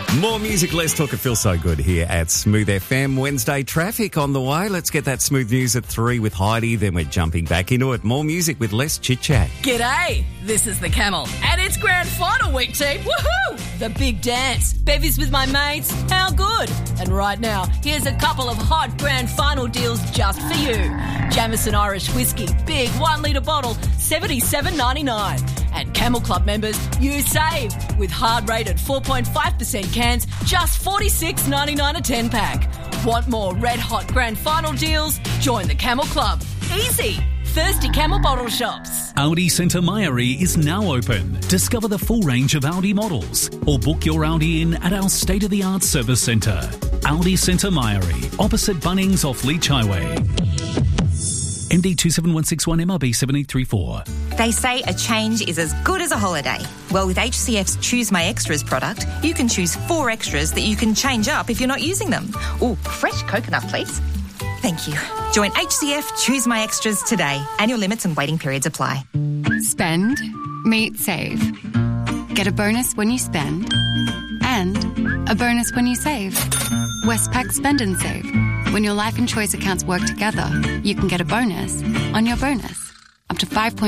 More music, less talk. It feels so good here at Smooth FM. Wednesday traffic on the way. Let's get that smooth news at 3 with Heidi. Then we're jumping back into it. More music with less chit-chat. G'day, this is the Camel. And it's grand final week, team. Woohoo! The big dance. Bevies with my mates. How good? And right now, here's a couple of hot grand final deals just for you. Jameson Irish Whiskey, big 1 litre bottle, $77.99. And Camel Club members, you save with hard-rated 4.5% cans, just $46.99 a 10-pack. Want more red-hot grand final deals? Join the Camel Club. Easy. Thirsty Camel bottle shops. Audi Centre Mairie is now open. Discover the full range of Audi models or book your Audi in at our state-of-the-art service centre. Audi Centre Mairie, opposite Bunnings off Leach Highway. MD 27161 MRB 7834. They say a change is as good as a holiday. Well, with HCF's Choose My Extras product, you can choose 4 extras that you can change up if you're not using them. Ooh, fresh coconut, please. Thank you. Join HCF Choose My Extras today. Annual limits and waiting periods apply. Spend, meet, save. Get a bonus when you spend and a bonus when you save. Westpac Spend and Save. When your life and choice accounts work together, you can get a bonus on your bonus, up to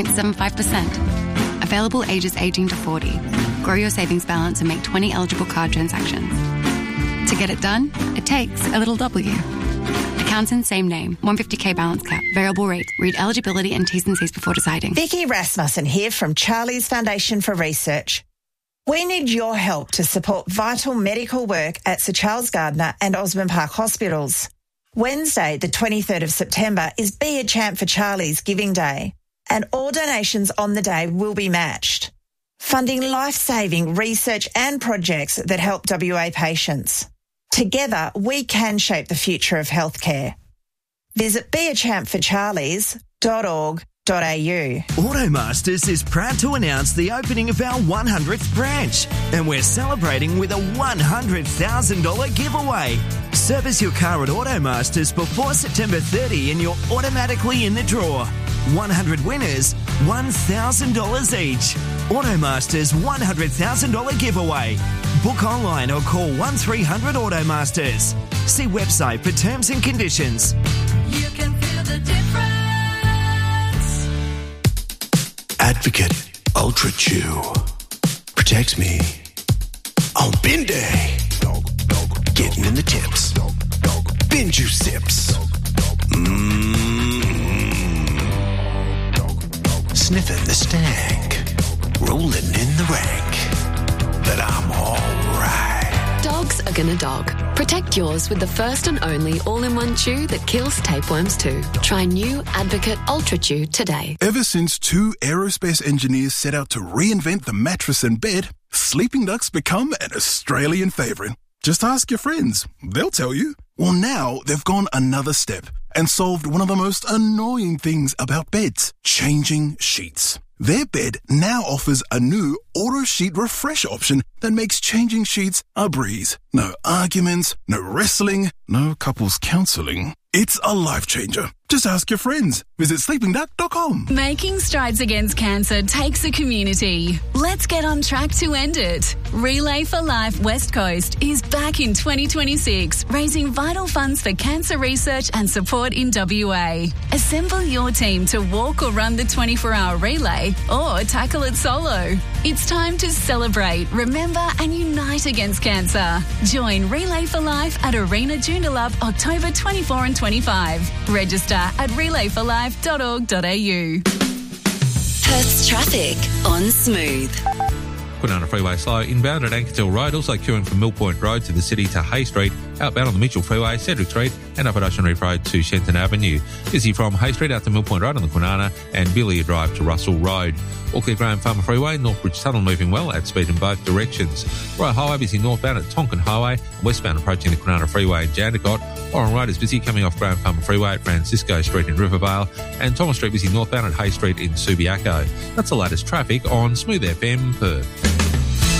5.75%. Available ages 18 to 40. Grow your savings balance and make 20 eligible card transactions. To get it done, it takes a little W. Accounts in same name, 150k balance cap, variable rate. Read eligibility and T's and C's before deciding. Vicky Rasmussen here from Charlie's Foundation for Research. We need your help to support vital medical work at Sir Charles Gardner and Osborne Park Hospitals. Wednesday, the 23rd of September, is Be a Champ for Charlie's Giving Day, and all donations on the day will be matched, funding life-saving research and projects that help WA patients. Together, we can shape the future of healthcare. Visit beachampforcharlies.org.au. Automasters is proud to announce the opening of our 100th branch, and we're celebrating with a $100,000 giveaway. Service your car at Automasters before September 30 and you're automatically in the draw. 100 winners, $1,000 each. Automasters $100,000 giveaway. Book online or call 1300 Automasters. See website for terms and conditions. You can feel the difference. Advocate Ultra Chew protects me on bin day. Getting in the tips. Bin juice sips. Sniffing the stank. Rolling in the rank. But I'm alright. Dogs are gonna dog. Protect yours with the first and only all-in-one chew that kills tapeworms too. Try new Advocate Ultra Chew today. Ever since 2 aerospace engineers set out to reinvent the mattress and bed, sleeping ducks become an Australian favourite. Just ask your friends. They'll tell you. Well, now they've gone another step and solved one of the most annoying things about beds, changing sheets. Their bed now offers a new auto sheet refresh option that makes changing sheets a breeze. No arguments, no wrestling, no couples counselling. It's a life changer. Just ask your friends. Visit sleepingduck.com. Making strides against cancer takes a community. Let's get on track to end it. Relay for Life West Coast is back in 2026, raising vital funds for cancer research and support in WA. Assemble your team to walk or run the 24-hour relay or tackle it solo. It's time to celebrate, remember and unite against cancer. Join Relay for Life at Arena Joondalup October 24 and 25. Register at relayforlife.org.au. Perth's traffic on Smooth. Kwinana Freeway slow inbound at Ankertil Road, also queuing from Mill Point Road to the city to Hay Street, outbound on the Mitchell Freeway, Cedric Street and up at Ocean Reef Road to Shenton Avenue. Busy from Hay Street out to Mill Point Road on the Kwinana and Billia Drive to Russell Road. Auckland Graham Farmer Freeway, Northbridge Tunnel moving well at speed in both directions. Royal Highway busy northbound at Tonkin Highway, westbound approaching the Kwinana Freeway in Jandakot. Oran Road is busy coming off Graham Farmer Freeway at Francisco Street in Rivervale, and Thomas Street busy northbound at Hay Street in Subiaco. That's the latest traffic on Smooth FM Perth.